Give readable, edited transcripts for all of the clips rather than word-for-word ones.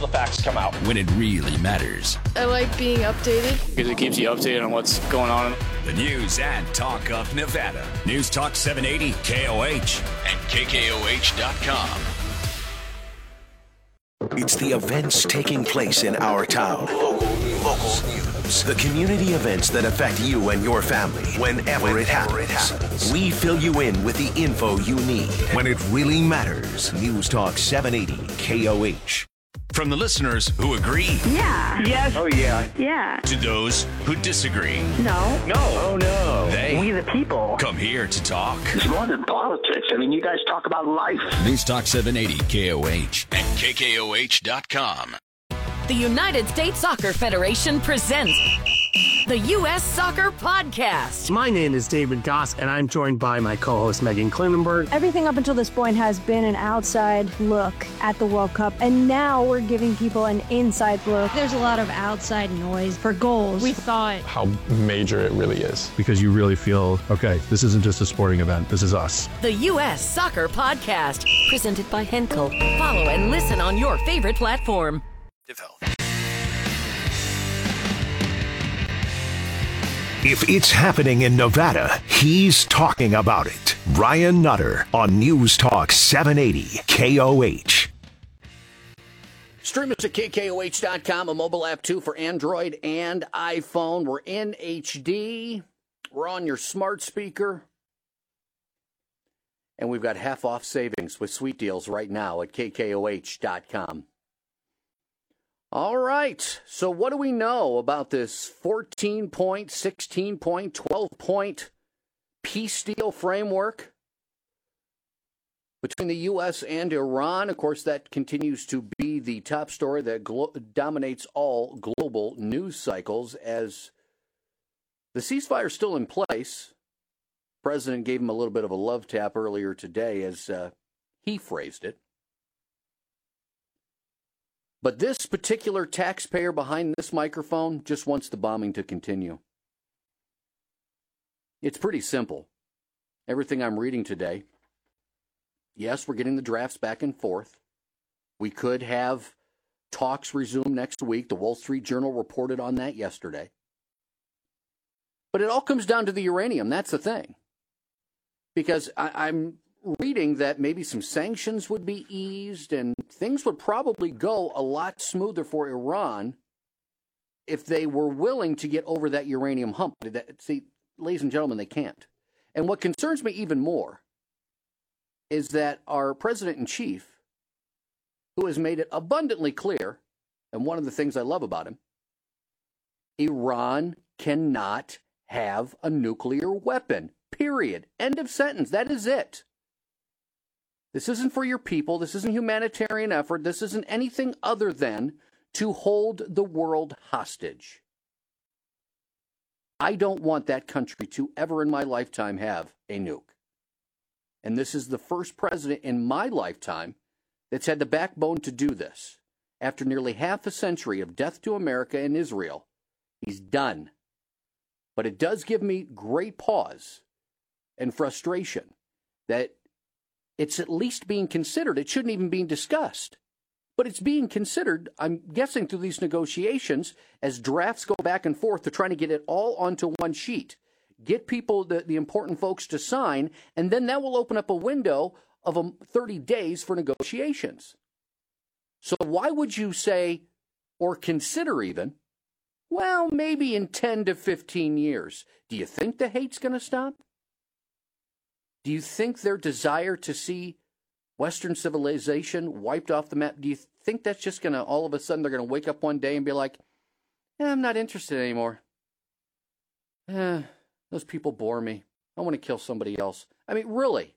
the facts come out. When it really matters. I like being updated. Because it keeps you updated on what's going on. The news and talk of Nevada. News Talk 780 KOH and KKOH.com. It's the events taking place in our town. Local news. The community events that affect you and your family whenever it happens. We fill you in with the info you need when it really matters. News Talk 780 KOH. From the listeners who agree. Yeah. Yes. Oh, yeah. Yeah. To those who disagree. No. No. Oh, no. They We the people. come here to talk. It's more than politics. I mean, you guys talk about life. News Talk 780 KOH and KKOH.com. The United States Soccer Federation presents the U.S. Soccer Podcast. My name is David Goss, and I'm joined by my co-host Megan Klinenberg. Everything up until this point has been an outside look at the World Cup, and now we're giving people an inside look. There's a lot of outside noise for goals. We thought how major it really is. Because you really feel, okay, this isn't just a sporting event, this is us. The U.S. Soccer Podcast, presented by Henkel. Follow and listen on your favorite platform. If it's happening in Nevada, he's talking about it. Ryan Nutter on News Talk 780 KOH. Stream us at KKOH.com, a mobile app too for Android and iPhone. We're in HD. We're on your smart speaker. And we've got half off savings with sweet deals right now at KKOH.com. All right, so what do we know about this 14-point, 16-point, 12-point peace deal framework between the U.S. and Iran? Of course, that continues to be the top story that dominates all global news cycles as the ceasefire is still in place. The president gave him a little bit of a love tap earlier today as he phrased it. But this particular taxpayer behind this microphone just wants the bombing to continue. It's pretty simple. Everything I'm reading today, yes, we're getting the drafts back and forth. We could have talks resume next week. The Wall Street Journal reported on that yesterday. But it all comes down to the uranium. That's the thing. Because I'm reading that maybe some sanctions would be eased and things would probably go a lot smoother for Iran if they were willing to get over that uranium hump. See, ladies and gentlemen, they can't. And what concerns me even more is that our president-in-chief, who has made it abundantly clear, and one of the things I love about him, Iran cannot have a nuclear weapon, period. End of sentence. That is it. This isn't for your people. This isn't humanitarian effort. This isn't anything other than to hold the world hostage. I don't want that country to ever in my lifetime have a nuke. And this is the first president in my lifetime that's had the backbone to do this. After nearly half a century of death to America and Israel, he's done. But it does give me great pause and frustration that it's at least being considered. It shouldn't even be discussed. But it's being considered, I'm guessing, through these negotiations as drafts go back and forth. They're trying to get it all onto one sheet. Get people, the important folks, to sign, and then that will open up a window of 30 days for negotiations. So why would you say, or consider even, well, maybe in 10 to 15 years? Do you think the hate's going to stop? Do you think their desire to see Western civilization wiped off the map, do you think that's just going to, all of a sudden, they're going to wake up one day and be like, I'm not interested anymore. Those people bore me. I want to kill somebody else. I mean, really?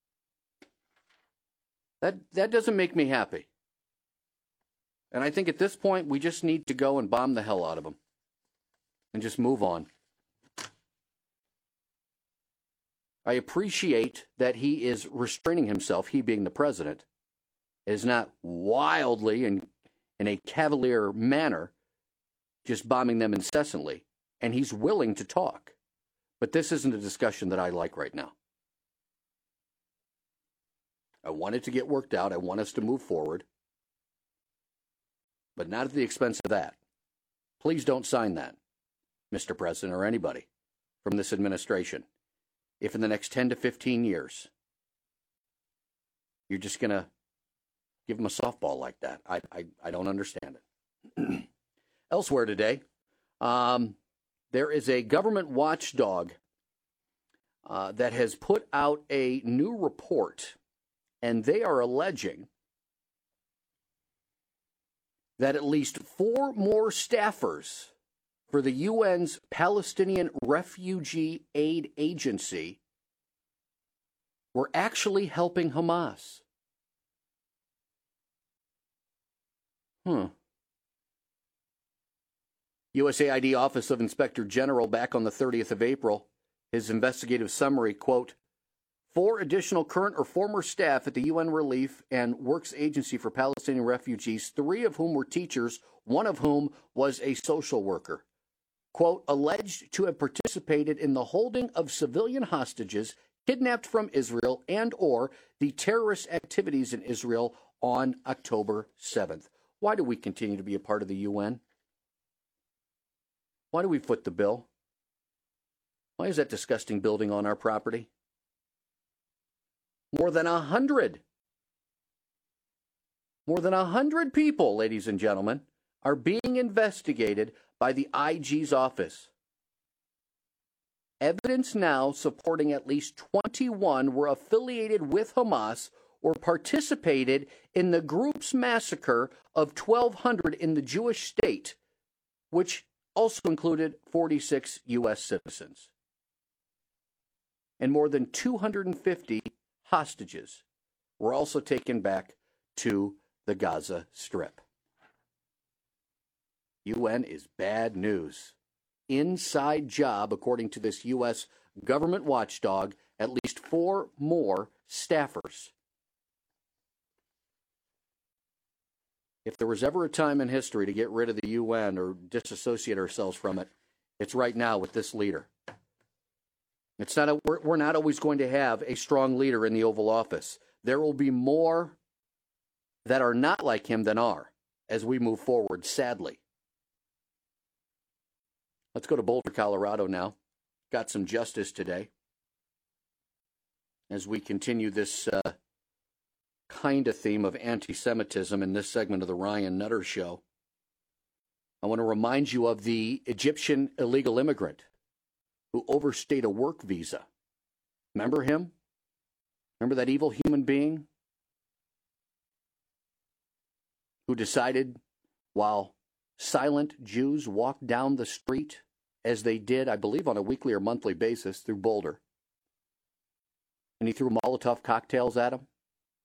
That doesn't make me happy. And I think at this point, we just need to go and bomb the hell out of them and just move on. I appreciate that he is restraining himself, he being the president, is not wildly and in a cavalier manner just bombing them incessantly. And he's willing to talk. But this isn't a discussion that I like right now. I want it to get worked out. I want us to move forward. but not at the expense of that. Please don't sign that, Mr. President, or anybody from this administration. If in the next 10 to 15 years, you're just going to give them a softball like that. I don't understand it. Elsewhere today, there is a government watchdog that has put out a new report, and they are alleging that at least 4 more staffers for the UN's Palestinian Refugee Aid Agency were actually helping Hamas. USAID Office of Inspector General back on the 30th of April, his investigative summary, quote, 4 additional current or former staff at the UN Relief and Works Agency for Palestinian Refugees, 3 of whom were teachers, 1 of whom was a social worker, quote, alleged to have participated in the holding of civilian hostages kidnapped from Israel and or the terrorist activities in Israel on October 7th. Why do we continue to be a part of the UN? Why do we foot the bill? Why is that disgusting building on our property? More than 100 people, ladies and gentlemen, are being investigated by the IG's office. Evidence now supporting at least 21 were affiliated with Hamas or participated in the group's massacre of 1,200 in the Jewish state, which also included 46 U.S. citizens. And more than 250 hostages were also taken back to the Gaza Strip. UN is bad news. Inside job, according to this U.S. government watchdog, at least 4 more staffers. If there was ever a time in history to get rid of the UN or disassociate ourselves from it, it's right now with this leader. It's not we're not always going to have a strong leader in the Oval Office. There will be more that are not like him than are as we move forward, sadly. Let's go to Boulder, Colorado now. Got some justice today as we continue this kind of theme of anti-Semitism in this segment of the Ryan Nutter Show. I want to remind you of the Egyptian illegal immigrant who overstayed a work visa. Remember him? Remember that evil human being who decided while silent Jews walked down the street, as they did, I believe, on a weekly or monthly basis through Boulder, and he threw Molotov cocktails at him?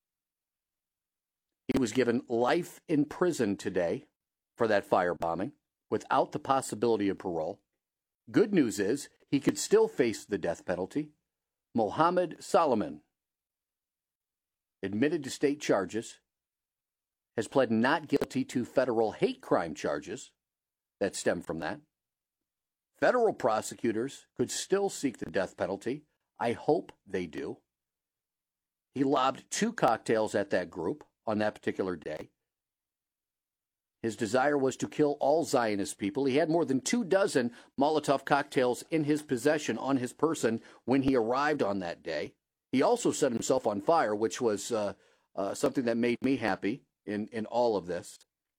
He was given life in prison today for that firebombing without the possibility of parole. Good news is he could still face the death penalty. Mohammed Solomon admitted to state charges, has pled not guilty to federal hate crime charges that stem from that. Federal prosecutors could still seek the death penalty. I hope they do. He lobbed 2 cocktails at that group on that particular day. His desire was to kill all Zionist people. He had more than 24 Molotov cocktails in his possession on his person when he arrived on that day. He also set himself on fire, which was something that made me happy in all of this.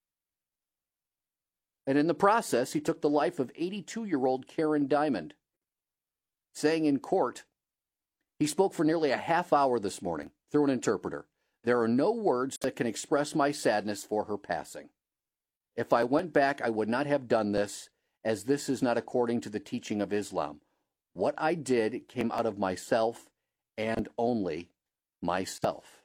And in the process, he took the life of 82-year-old Karen Diamond, saying in court, he spoke for nearly a half hour this morning through an interpreter. There are no words that can express my sadness for her passing. If I went back, I would not have done this, as this is not according to the teaching of Islam. What I did came out of myself and only myself.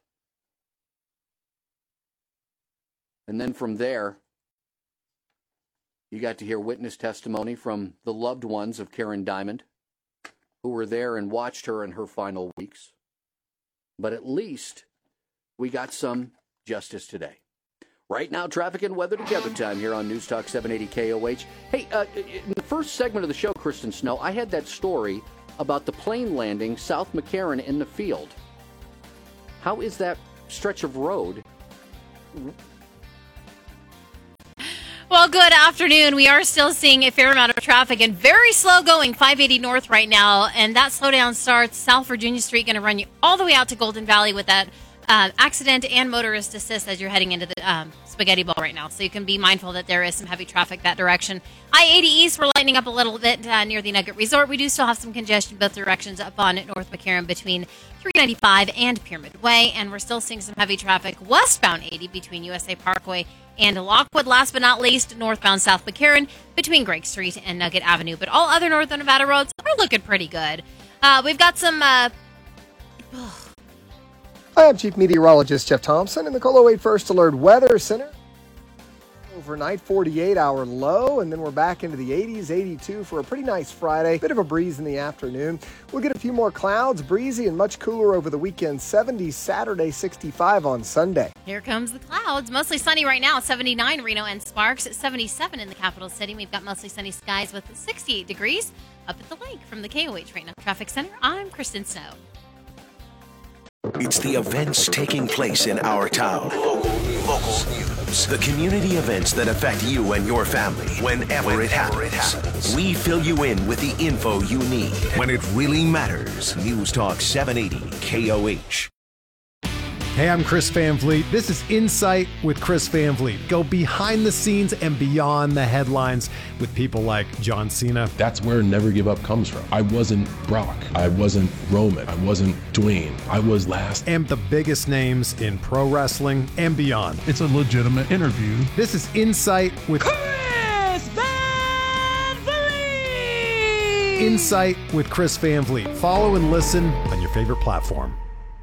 And then from there, you got to hear witness testimony from the loved ones of Karen Diamond, who were there and watched her in her final weeks. But at least we got some justice today. Right now, traffic and weather together time here on News Talk 780 KOH. Hey, in the first segment of the show, Kristen Snow, I had that story about the plane landing South McCarran in the field. How is that stretch of road? Well, good afternoon. We are still seeing a fair amount of traffic and very slow going 580 north right now. And that slowdown starts South Virginia Street, going to run you all the way out to Golden Valley with that accident and motorist assist as you're heading into the Spaghetti Bowl right now. So you can be mindful that there is some heavy traffic that direction. I-80 East, we're lightening up a little bit near the Nugget Resort. We do still have some congestion both directions up on North McCarran between 395 and Pyramid Way. And we're still seeing some heavy traffic westbound 80 between USA Parkway and Lockwood. Last but not least, northbound South McCarran between Greg Street and Nugget Avenue. But all other Northern Nevada roads are looking pretty good. We've got some... Hi, I'm Chief Meteorologist Jeff Thompson in the KOLO 8 First Alert Weather Center. Overnight 48-hour low, and then we're back into the 80s, 82 for a pretty nice Friday. Bit of a breeze in the afternoon. We'll get a few more clouds, breezy and much cooler over the weekend. 70 Saturday, 65 on Sunday. Here comes the clouds. Mostly sunny right now, 79 Reno and Sparks, 77 in the capital city. We've got mostly sunny skies with 68 degrees up at the lake. From the KOH Reno Traffic Center, I'm Kristen Snow. It's the events taking place in our town. Local news. The community events that affect you and your family whenever it happens. We fill you in with the info you need when it really matters. News Talk 780 KOH. Hey, I'm Chris Van Vliet. This is Insight with Chris Van Vliet. Go behind the scenes and beyond the headlines with people like John Cena. That's where Never Give Up comes from. I wasn't Brock. I wasn't Roman. I wasn't Dwayne. I was last. And the biggest names in pro wrestling and beyond. It's a legitimate interview. This is Insight with Chris Van Vliet. Insight with Chris Van Vliet. Follow and listen on your favorite platform.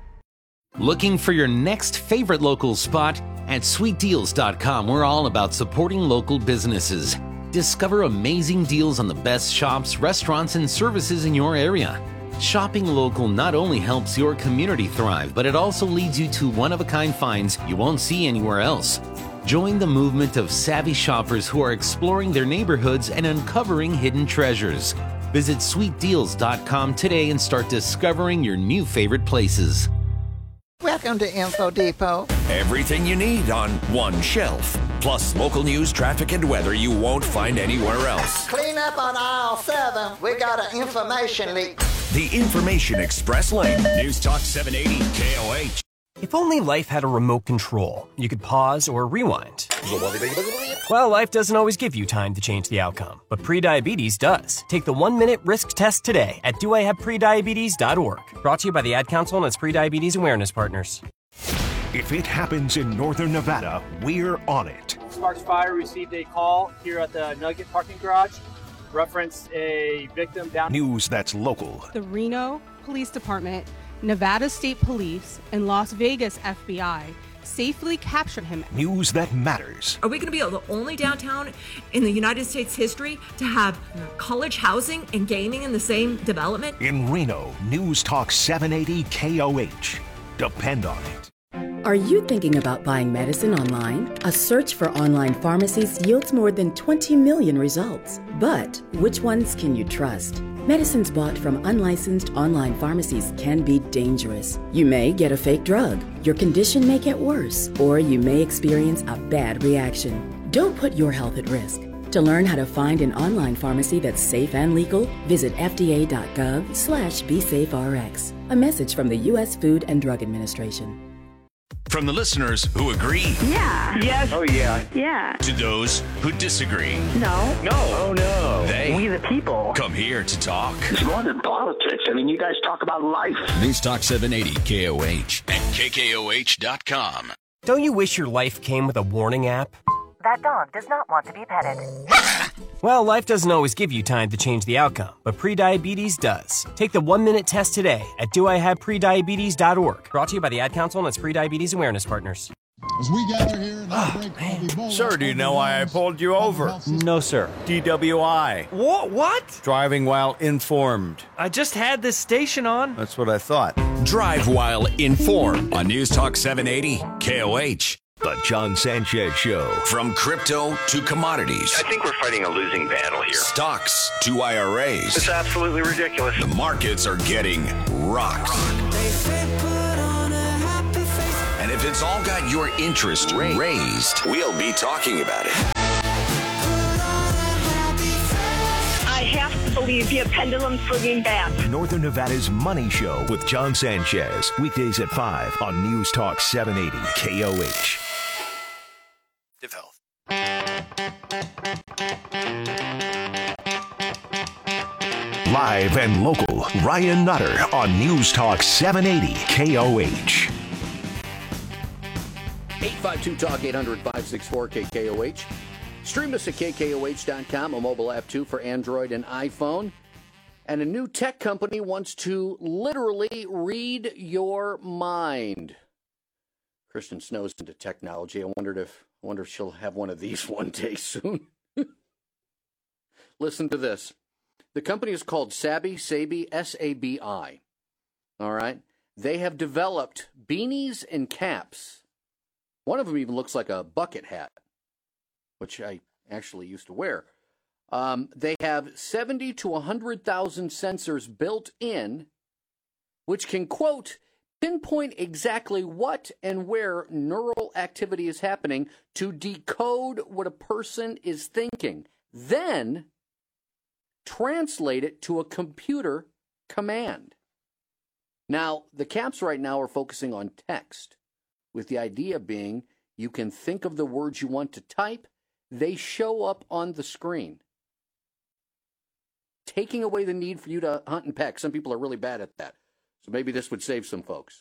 Looking for your next favorite local spot? At sweetdeals.com, we're all about supporting local businesses. Discover amazing deals on the best shops, restaurants, and services in your area. Shopping local not only helps your community thrive, but it also leads you to one-of-a-kind finds you won't see anywhere else. Join the movement of savvy shoppers who are exploring their neighborhoods and uncovering hidden treasures. Visit sweetdeals.com today and start discovering your new favorite places. Welcome to Info Depot. Everything you need on one shelf. Plus local news, traffic, and weather you won't find anywhere else. Clean up on aisle 7. We got an information leak. The Information Express Lane. News Talk 780 KOH. If only life had a remote control, you could pause or rewind. Well, life doesn't always give you time to change the outcome, but prediabetes does. Take the 1-minute risk test today at doihaveprediabetes.org. Brought to you by the Ad Council and its prediabetes awareness partners. If it happens in Northern Nevada, we're on it. Sparks Fire received a call here at the Nugget parking garage. Referenced a victim down. News that's local. The Reno Police Department, Nevada State Police, and Las Vegas FBI safely captured him. News that matters. Are we going to be the only downtown in the United States history to have college housing and gaming in the same development? In Reno, News Talk 780 KOH. Depend on it. Are you thinking about buying medicine online? A search for online pharmacies yields more than 20 million results. But which ones can you trust? Medicines bought from unlicensed online pharmacies can be dangerous. You may get a fake drug, your condition may get worse, or you may experience a bad reaction. Don't put your health at risk. To learn how to find an online pharmacy that's safe and legal, visit fda.gov/BeSafeRx. A message from the U.S. Food and Drug Administration. From the listeners who agree. Yeah. Yes. Oh, yeah. Yeah. To those who disagree. No. No. Oh, no. They. We the people. Come here to talk. It's more than politics. I mean, you guys talk about life. News Talk 780 KOH and KKOH.com. Don't you wish your life came with a warning app? That dog does not want to be petted. Well, life doesn't always give you time to change the outcome, but prediabetes does. Take the 1-minute test today at doihaveprediabetes.org. Brought to you by the Ad Council and its prediabetes awareness partners. As we gather here in our break, Sir, do you know why I pulled you over? No, sir. DWI. What? Driving while informed. I just had this station on. That's what I thought. Drive while informed on News Talk 780 KOH. The John Sanchez Show. From crypto to commodities. I think we're fighting a losing battle here. Stocks to IRAs. It's absolutely ridiculous. The markets are getting rocked. And if it's all got your interest raised, we'll be talking about it. can't believe you pendulum swinging back. Northern Nevada's Money Show with John Sanchez. Weekdays at 5 on News Talk 780 KOH. Develop. Live and local, Ryan Nutter on News Talk 780 KOH. 852-TALK, 800-564-KKOH. Stream us at KKOH.com, a mobile app too for Android and iPhone. And a new tech company wants to literally read your mind. Kristen Snow's into technology. I wonder if she'll have one of these one day soon. Listen to this. The company is called Sabi, S-A-B-I. All right? They have developed beanies and caps. One of them even looks like a bucket hat, which I actually used to wear. They have 70 to 100,000 sensors built in, which can, quote, pinpoint exactly what and where neural activity is happening to decode what a person is thinking. Then translate it to a computer command. Now, the caps right now are focusing on text, with the idea being you can think of the words you want to type, they show up on the screen, taking away the need for you to hunt and peck. Some people are really bad at that, so maybe this would save some folks.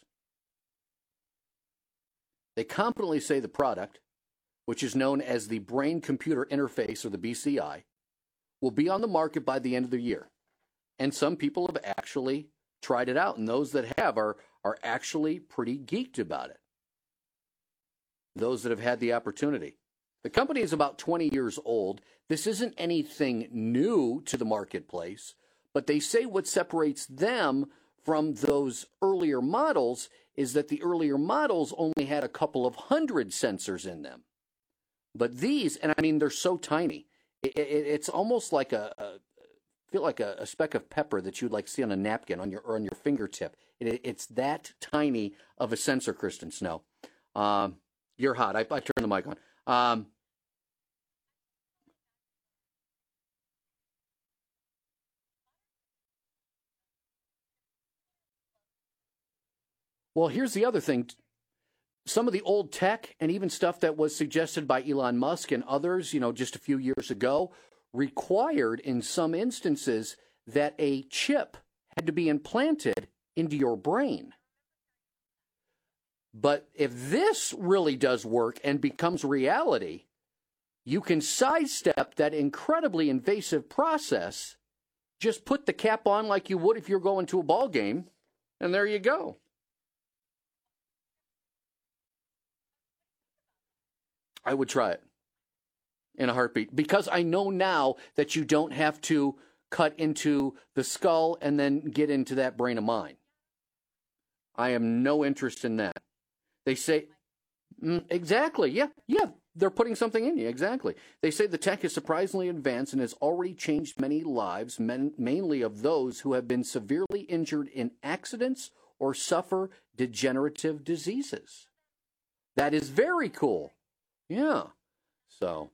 They confidently say the product, which is known as the Brain-Computer Interface, or the BCI, will be on the market by the end of the year. And some people have actually tried it out, and those that have are actually pretty geeked about it. Those that have had the opportunity. The company is about 20 years old. This isn't anything new to the marketplace, but they say what separates them from those earlier models is that the earlier models only had a couple of hundred sensors in them. But these, and I mean, they're so tiny. It's almost like a speck of pepper that you'd like see on a napkin on your fingertip. It's that tiny of a sensor, Kristen Snow. You're hot. I turned the mic on. Well, here's the other thing. Some of the old tech and even stuff that was suggested by Elon Musk and others, just a few years ago, required in some instances that a chip had to be implanted into your brain. But if this really does work and becomes reality, you can sidestep that incredibly invasive process. Just put the cap on like you would if you're going to a ball game, and there you go. I would try it in a heartbeat, because I know now that you don't have to cut into the skull and then get into that brain of mine. I am no interest in that. They say, exactly, yeah, they're putting something in you, exactly. They say the tech is surprisingly advanced and has already changed many lives, mainly of those who have been severely injured in accidents or suffer degenerative diseases. That is very cool. Yeah, so.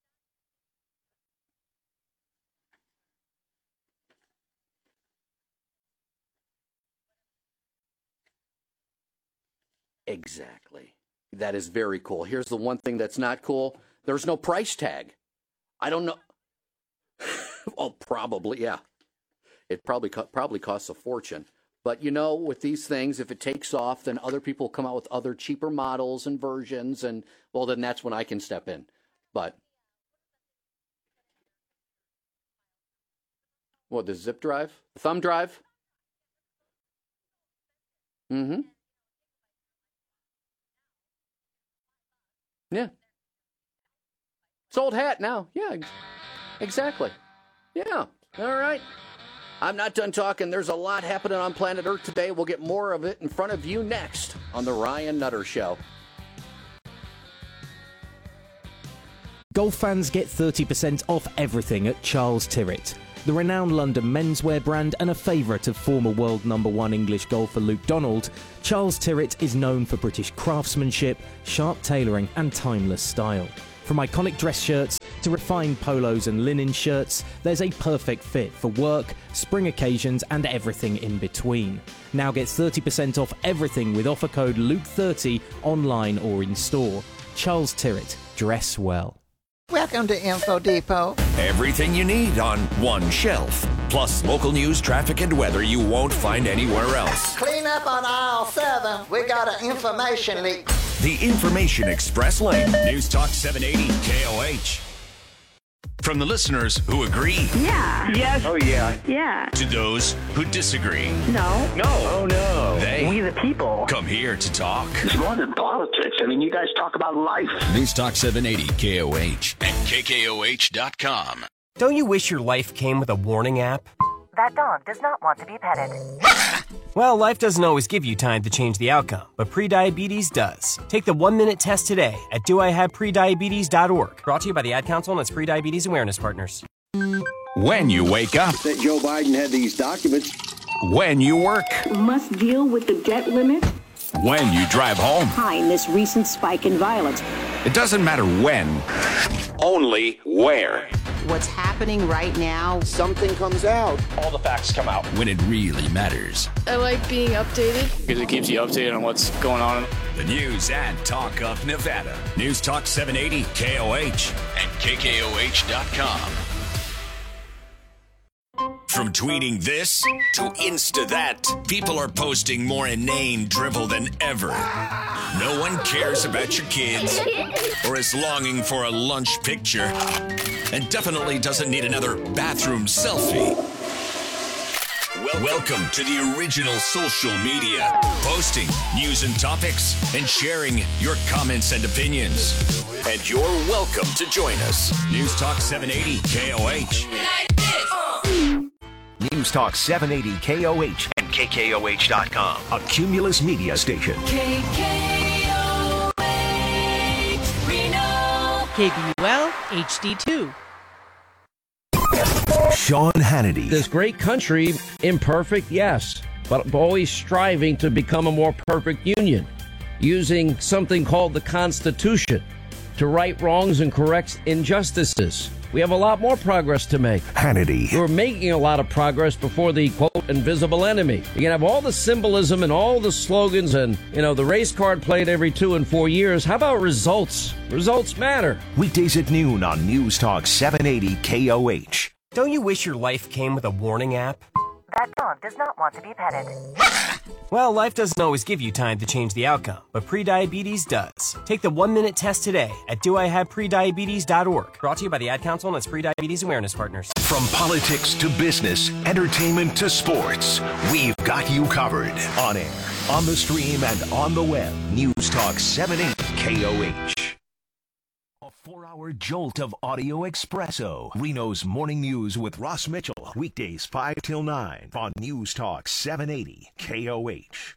Exactly. That is very cool. Here's the one thing that's not cool. There's no price tag. I don't know. Oh, probably, yeah. It probably costs a fortune. But, with these things, if it takes off, then other people come out with other cheaper models and versions, and, well, then that's when I can step in. But, what, the zip drive? The thumb drive? Mm-hmm. Yeah. It's old hat now. Yeah, exactly. Yeah, all right. I'm not done talking. There's a lot happening on planet Earth today. We'll get more of it in front of you next on The Ryan Nutter Show. Golf fans get 30% off everything at Charles Tyrrett. The renowned London menswear brand and a favourite of former world #1 English golfer Luke Donald, Charles Tyrrett is known for British craftsmanship, sharp tailoring and timeless style. From iconic dress shirts to refined polos and linen shirts, there's a perfect fit for work, spring occasions, and everything in between. Now get 30% off everything with offer code LUKE30 online or in store. Charles Tyrwhitt, dress well. Welcome to Info Depot. Everything you need on one shelf. Plus local news, traffic, and weather you won't find anywhere else. Clean up on aisle 7. We got an information leak. The Information Express Lane. News Talk 780 KOH. From the listeners who agree. Yeah. Yes. Oh, yeah. Yeah. To those who disagree. No. No. Oh, no. They. We the people. Come here to talk. It's more than politics. I mean, you guys talk about life. News Talk 780 KOH and KKOH.com. Don't you wish your life came with a warning app? That dog does not want to be petted. Well, life doesn't always give you time to change the outcome, but prediabetes does. Take the 1-minute test today at doihaveprediabetes.org. Brought to you by the Ad Council and its Prediabetes Awareness Partners. When you wake up. That Joe Biden had these documents. When you work. Must deal with the debt limit. When you drive home. Behind this recent spike in violence. It doesn't matter when, only where. What's happening right now, something comes out. All the facts come out. When it really matters. I like being updated. Because it keeps you updated on what's going on. The news and talk of Nevada. News Talk 780 KOH and KKOH.com. From tweeting this to Insta that, people are posting more inane drivel than ever. No one cares about your kids or is longing for a lunch picture and definitely doesn't need another bathroom selfie. Welcome to the original social media, posting news and topics and sharing your comments and opinions. And you're welcome to join us. News Talk 780 KOH. News Talk 780 KOH and KKOH.com, a Cumulus media station. KKOH Reno. KBUL HD2. Sean Hannity. This great country, imperfect, yes, but always striving to become a more perfect union, using something called the Constitution to right wrongs and correct injustices. We have a lot more progress to make. Hannity. We're making a lot of progress before the, quote, invisible enemy. You can have all the symbolism and all the slogans and, the race card played every 2 and 4 years. How about results? Results matter. Weekdays at noon on News Talk 780 KOH. Don't you wish your life came with a warning app? That dog does not want to be petted. Well, life doesn't always give you time to change the outcome, but prediabetes does. Take the 1-minute test today at doihaveprediabetes.org. Brought to you by the Ad Council and its Prediabetes Awareness Partners. From politics to business, entertainment to sports, we've got you covered. On air, on the stream, and on the web. News Talk 780 KOH. A 4-hour jolt of audio espresso. Reno's Morning News with Ross Mitchell. Weekdays 5 till 9 on News Talk 780 KOH.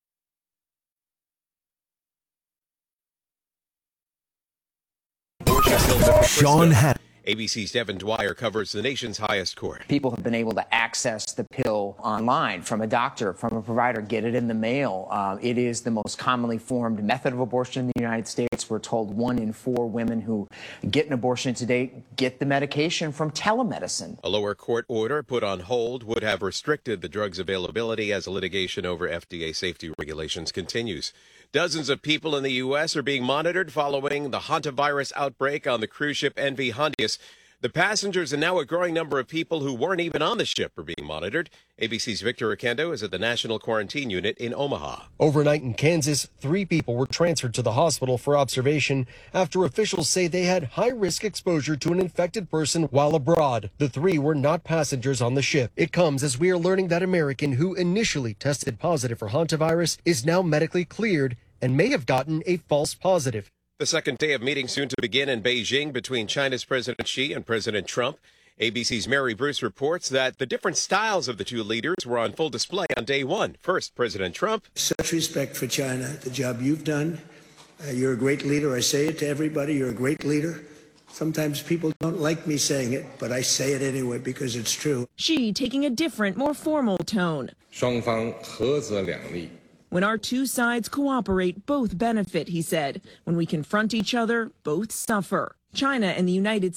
Sean Hannity. ABC's Devin Dwyer covers the nation's highest court. People have been able to access the pill online from a doctor, from a provider, get it in the mail. It is the most commonly formed method of abortion in the United States. We're told 1 in 4 women who get an abortion today get the medication from telemedicine. A lower court order put on hold would have restricted the drug's availability as litigation over FDA safety regulations continues. Dozens of people in the U.S. are being monitored following the hantavirus outbreak on the cruise ship MV Hondius. The passengers and now a growing number of people who weren't even on the ship are being monitored. ABC's Victor Oquendo is at the National Quarantine Unit in Omaha. Overnight in Kansas, 3 people were transferred to the hospital for observation after officials say they had high-risk exposure to an infected person while abroad. The 3 were not passengers on the ship. It comes as we are learning that American who initially tested positive for hantavirus is now medically cleared and may have gotten a false positive. The second day of meetings soon to begin in Beijing between China's President Xi and President Trump. ABC's Mary Bruce reports that the different styles of the two leaders were on full display on day one. First, President Trump. Such respect for China, the job you've done. You're a great leader. I say it to everybody. You're a great leader. Sometimes people don't like me saying it, but I say it anyway because it's true. Xi taking a different, more formal tone. 双方合则两利. When our two sides cooperate, both benefit, he said. When we confront each other, both suffer. China and the United